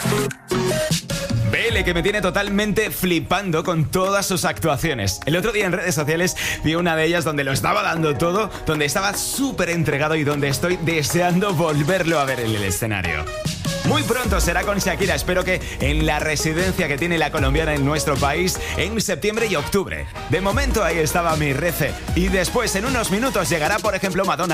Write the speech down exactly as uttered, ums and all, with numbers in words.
B L, que me tiene totalmente flipando con todas sus actuaciones. El otro día en redes sociales vi una de ellas donde lo estaba dando todo, donde estaba súper entregado y donde estoy deseando volverlo a ver en el escenario. Muy pronto será con Shakira, espero que en la residencia que tiene la colombiana en nuestro país en septiembre y octubre. De momento ahí estaba mi rece. Y después en unos minutos llegará, por ejemplo, Madonna